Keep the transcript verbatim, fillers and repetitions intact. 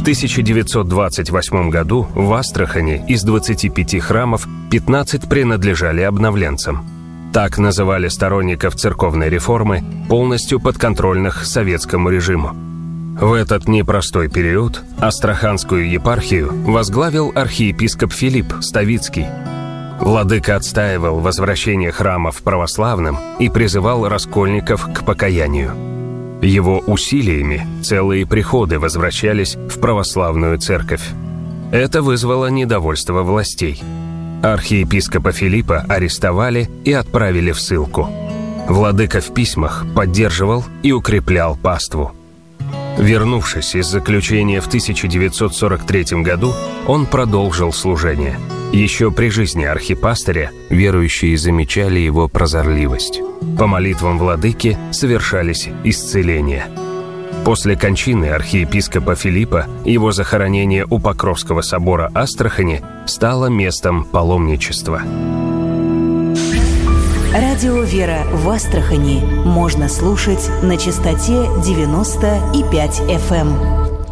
тысяча девятьсот двадцать восьмом году в Астрахани из двадцати пяти храмов пятнадцать принадлежали обновленцам. Так называли сторонников церковной реформы, полностью подконтрольных советскому режиму. В этот непростой период Астраханскую епархию возглавил архиепископ Филипп Ставицкий. Владыка отстаивал возвращение храмов православным и призывал раскольников к покаянию. Его усилиями целые приходы возвращались в православную церковь. Это вызвало недовольство властей. Архиепископа Филиппа арестовали и отправили в ссылку. Владыка в письмах поддерживал и укреплял паству. Вернувшись из заключения в тысяча девятьсот сорок третьем году, он продолжил служение. Еще при жизни архипастыря верующие замечали его прозорливость. По молитвам владыки совершались исцеления. После кончины архиепископа Филиппа его захоронение у Покровского собора Астрахани стало местом паломничества. Радио «Вера» в Астрахани можно слушать на частоте девяносто и пять эф эм.